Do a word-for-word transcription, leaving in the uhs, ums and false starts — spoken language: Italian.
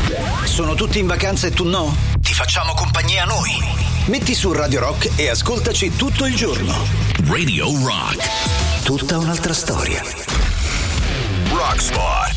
Sono tutti in vacanza e tu no? Ti facciamo compagnia noi. Metti su Radio Rock e ascoltaci tutto il giorno. Radio Rock. Tutta un'altra storia. Rockspot.